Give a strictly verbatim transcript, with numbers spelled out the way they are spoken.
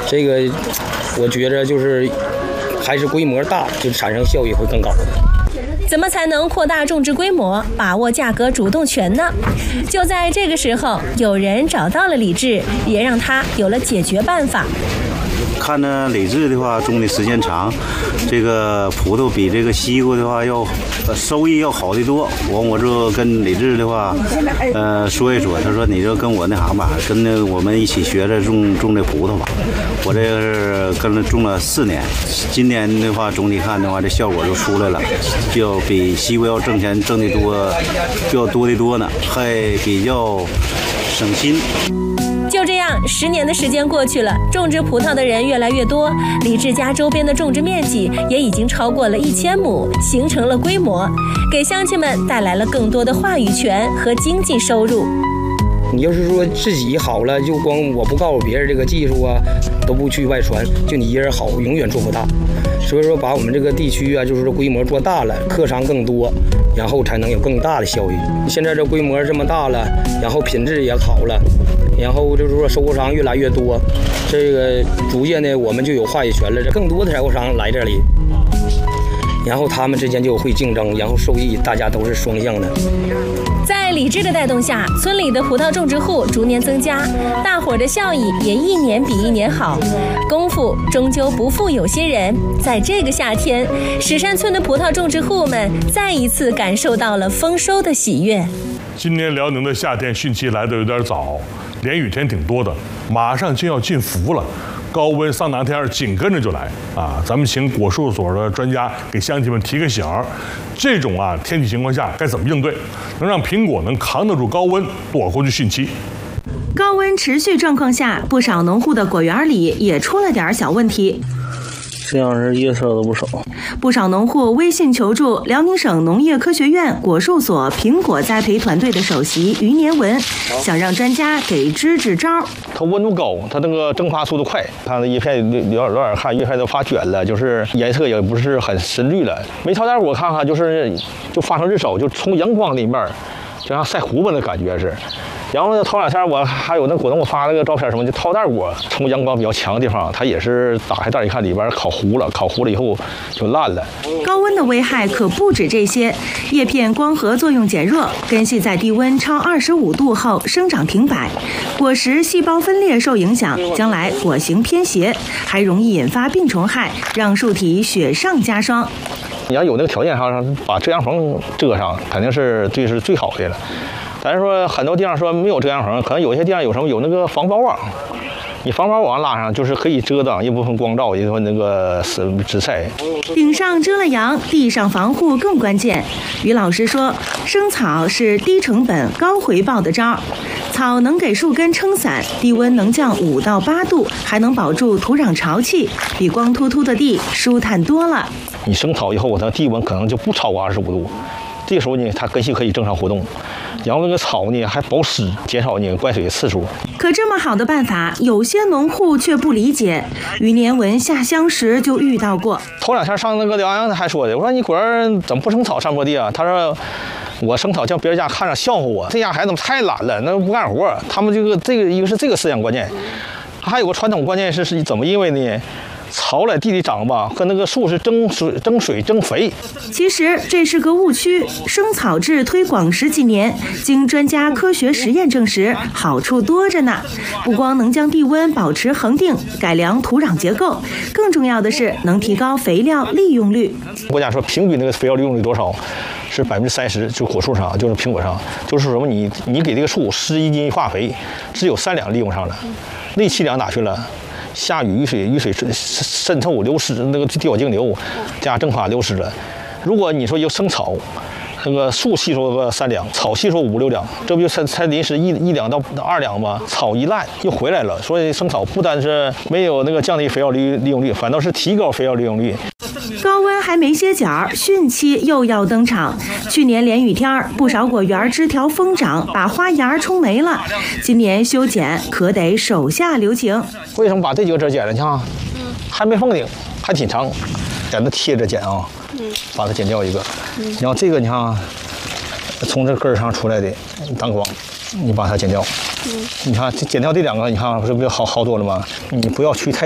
这个我觉着就是还是规模大，就产生效益会更高。 怎么才能扩大种植规模，把握价格主动权呢？就在这个时候，有人找到了李志，也让他有了解决办法。 看着李志的话，种的时间长，这个葡萄比这个西瓜的话要收益要好得多。完我就跟李志的话，呃说一说，他说你就跟我那行吧，跟着我们一起学着种种这葡萄吧。我这个是跟着种了四年，今年的话总体看的话，这效果就出来了，就比西瓜要挣钱挣得多，就要多得多呢，还比较省心。 就这样，十年的时间过去了，种植葡萄的人越来越多，李志家周边的种植面积也已经超过了一千亩，形成了规模，给乡亲们带来了更多的话语权和经济收入。 你要是说自己好了，就光我不告诉别人这个技术啊，都不去外传，就你一人好，永远做不大。所以说，把我们这个地区啊，就是说规模做大了，客商更多，然后才能有更大的效益。现在这规模这么大了，然后品质也好了，然后就是说收购商越来越多，这个逐渐的我们就有话语权了，这更多的采购商来这里，然后他们之间就会竞争，然后收益大家都是双向的。 在李志的带动下，村里的葡萄种植户逐年增加，大伙儿的效益也一年比一年好。功夫终究不负有心人，在这个夏天，石山村的葡萄种植户们再一次感受到了丰收的喜悦。 今年辽宁的夏天汛期来得有点早，连雨天挺多的，马上就要进伏了。高温桑拿天紧跟着就来啊！咱们请果树所的专家给乡亲们提个醒儿，这种啊天气情况下该怎么应对，能让苹果能扛得住高温，躲过去汛期。 高温持续状况下，不少农户的果园里也出了点小问题。 这样是叶色都不少， 不少农户微信求助辽宁省农业科学院果树所苹果栽培团队的首席于年文，想让专家给支支招。 它温度高，它那个蒸发速度快，它那叶片有点有点看叶片都发卷了，就是颜色也不是很深绿了。没超点果看看，就是就发成日手，就从阳光里面，就像晒胡巴的感觉是。然后呢，头两天我还有那果农我发了个照片，什么就套袋果，从阳光比较强的地方，它也是打开袋一看，里边烤糊了，烤糊了以后就烂了。 高温的危害可不止这些，叶片光合作用减弱，根系在低温超二十五度后生长停摆，果实细胞分裂受影响，将来果形偏斜，还容易引发病虫害，让树体雪上加霜。 你要有那个条件上，把遮阳棚遮上，肯定是最是最好的了。但是说很多地方说没有遮阳棚，可能有些地方有什么有那个防雹网，你防雹网拉上就是可以遮挡一部分光照，一部分那个直晒。 顶上遮了阳，地上防护更关键。于老师说，生草是低成本高回报的招，草能给树根撑伞，低温能降五到八度，还能保住土壤潮气，比光秃秃的地舒坦多了。 你生草以后，它地温可能就不超过二十五度。这个时候呢，它根系可以正常活动，然后那个草呢还保湿，减少你灌水的次数。 可这么好的办法，有些农户却不理解。于年文下乡时就遇到过， 头两天上那个辽阳还说的，我说你果儿怎么不生草上坡地啊？他说我生草叫别人家看着笑话我，这家孩子怎么太懒了，那不干活。他们这个这个一个是这个思想观念，还有个传统观念是是怎么因为呢？草在地里长吧，和那个树是争水、争水、争肥。 其实这是个误区。生草制推广十几年，经专家科学实验证实，好处多着呢。不光能将地温保持恒定，改良土壤结构，更重要的是能提高肥料利用率。 国家说平均那个肥料利用率多少？是百分之三十，就果树上，就是苹果上，就是什么你你给这个树施一斤化肥，只有三两利用上了，那七两哪去了？下雨雨水雨水渗透流失，那个地表径流加蒸发流失了。如果你说要生草，那个树吸收个三两，草吸收五六两，这不就才才临时一一两到二两吗？草一烂又回来了。所以生草不单是没有那个降低肥料利利用率，反倒是提高肥料利用率。 高温还没歇脚，汛期又要登场。去年连雨天，不少果园枝条疯长，把花芽冲没了。今年修剪可得手下留情。 为什么把这几个枝剪了？你看，还没封顶，还挺长，在那贴着剪啊，把它剪掉一个。然后这个你看，从这根儿上出来的当光，你把它剪掉。你看剪掉这两个，你看不是不是好好多了吗？你不要去太